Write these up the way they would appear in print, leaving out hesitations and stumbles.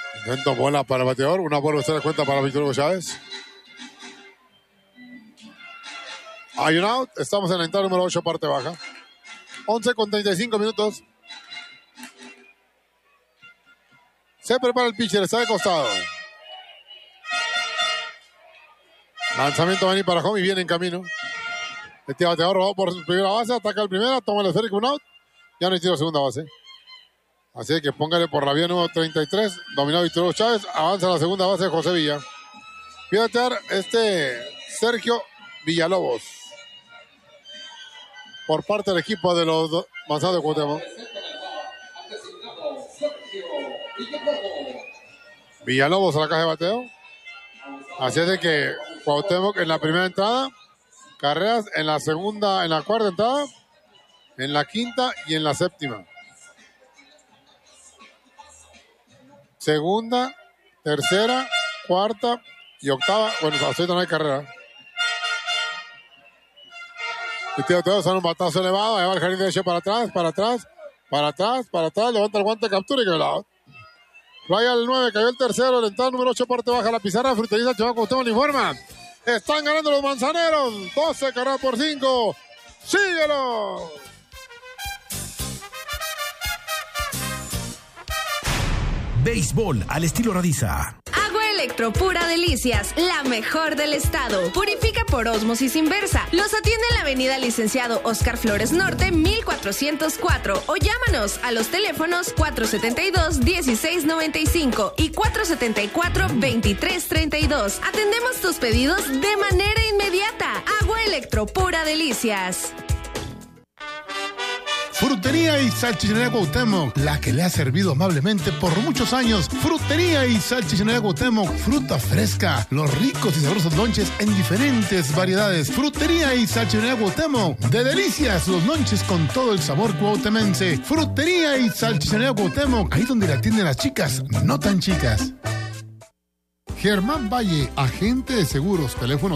Intento bola para el bateador. Una bola se da cuenta para Víctor Hugo Chávez. Hay un out. Estamos en la entrada número 8, parte baja. 11 con 35 minutos. Se prepara el pitcher. Está de costado. Lanzamiento va a venir para home y viene en camino. Este bateador robó por su primera base. Ataca el primera. Toma el esférico, un out. Ya no hay tiro segunda base. Así que póngale por la vía número 33. Dominado Víctor Hugo Chávez. Avanza a la segunda base de José Villa. Viene a batear Sergio Villalobos. Por parte del equipo de los Manzanos de Cuauhtémoc. Villalobos a la caja de bateo. Así es de que Cuauhtémoc en la primera entrada. Carreras en la segunda, en la cuarta entrada. En la quinta y en la séptima. Segunda, tercera, cuarta y octava. Bueno, hasta ahorita no hay carrera. El tío Teo sale un batazo elevado. Ahí va el jardín derecho para atrás, para atrás, para atrás, para atrás. Levanta el guante de captura y que lado. Fly al 9, cayó el tercero. El entrada número 8, parte baja. La pizarra Fruteriza Chihuahua, como usted le informa. Están ganando los manzaneros. 12 carreras por 5. ¡Síguelo! Béisbol al estilo Radiza. Agua Electro Pura Delicias, la mejor del estado. Purifica por ósmosis inversa. Los atiende en la avenida Licenciado Oscar Flores Norte, 1404. O llámanos a los teléfonos 472-1695 y 474-2332. Atendemos tus pedidos de manera inmediata. Agua Electro Pura Delicias. Frutería y Salchichonería Cuauhtémoc, la que le ha servido amablemente por muchos años. Frutería y Salchichonería Cuauhtémoc, fruta fresca, los ricos y sabrosos lonches en diferentes variedades. Frutería y Salchichonería Cuauhtémoc, de delicias los lonches con todo el sabor cuauhtemense. Frutería y Salchichonería Cuauhtémoc, ahí donde la atienden las chicas, no tan chicas. Germán Valle, agente de seguros, teléfono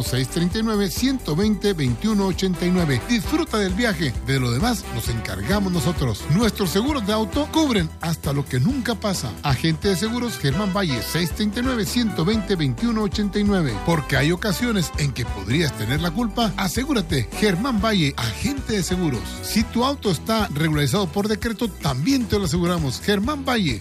639-120-2189. Disfruta del viaje, de lo demás nos encargamos nosotros. Nuestros seguros de auto cubren hasta lo que nunca pasa. Agente de seguros Germán Valle, 639-120-2189. Porque hay ocasiones en que podrías tener la culpa, asegúrate. Germán Valle, agente de seguros. Si tu auto está regularizado por decreto, también te lo aseguramos. Germán Valle,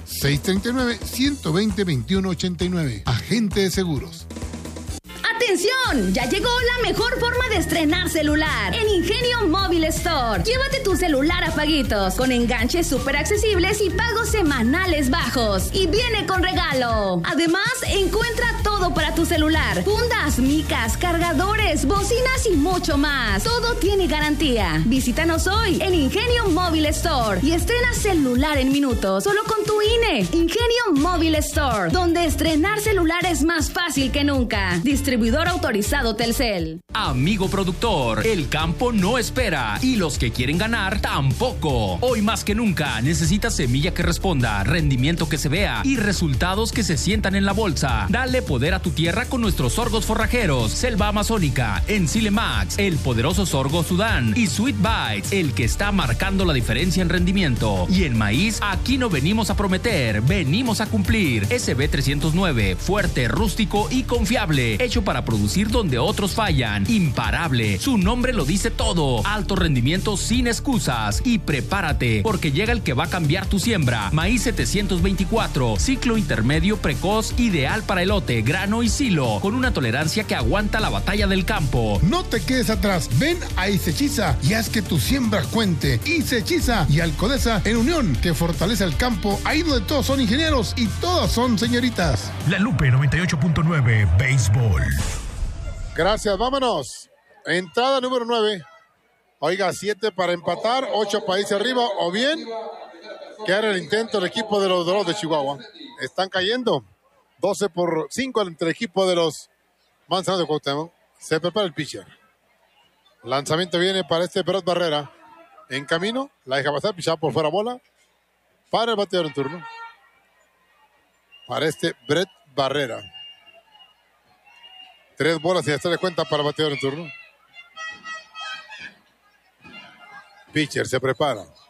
639-120-2189. Agente de seguros. ¡Atención! Ya llegó la mejor forma de estrenar celular en Ingenio Móvil Store. Llévate tu celular a paguitos con enganches súper accesibles y pagos semanales bajos. Y viene con regalo. Además, encuentra todo para tu celular: fundas, micas, cargadores, bocinas y mucho más. Todo tiene garantía. Visítanos hoy en Ingenio Móvil Store y estrena celular en minutos solo con tu INE. Ingenio Móvil Store, donde estrenar celular es más fácil que nunca. Distribuidor autorizado Telcel. Amigo productor, el campo no espera y los que quieren ganar tampoco. Hoy más que nunca necesitas semilla que responda, rendimiento que se vea y resultados que se sientan en la bolsa. Dale poder a tu tierra con nuestros sorgos forrajeros, Selva Amazónica, Ensile Max, el poderoso sorgo Sudán y Sweet Bites, el que está marcando la diferencia en rendimiento. Y en maíz, aquí no venimos a prometer, venimos a cumplir. SB 309, fuerte, rústico y confiable, hecho para producir donde otros fallan. Imparable, su nombre lo dice todo. Alto rendimiento sin excusas. Y prepárate, porque llega el que va a cambiar tu siembra. Maíz 724, ciclo intermedio precoz, ideal para elote, grano y silo, con una tolerancia que aguanta la batalla del campo. No te quedes atrás, ven a Isechiza y haz que tu siembra cuente. Isechiza y Alcodesa en unión, que fortalece el campo, ahí donde todos son ingenieros y todas son señoritas. La Lupe 98.9 Béisbol. Gracias, vámonos. Entrada número 9. Oiga, 7 para empatar, 8 para irse arriba, o bien que haga el intento el equipo de los Dorados de Chihuahua. Están cayendo 12-5 entre el equipo de los Manzanos de Cuauhtémoc. Se prepara el pitcher. Lanzamiento viene para Brett Barrera. En camino, la deja pasar, pichada por fuera, bola. Para el bateador en turno. Para Brett Barrera. 3 bolas y hasta le cuenta para el bateador en turno. Pitcher se prepara.